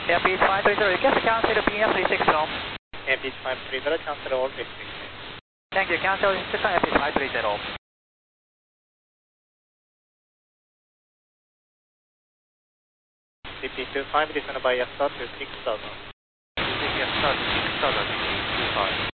Airpeace 530, request to cancel the PF 36 from. Airpeace 530, cancel all restrictions. Thank you, cancel instruction Airpeace 530. CP25, descend by Yasta to 6000. Yasta to 6000, CP25.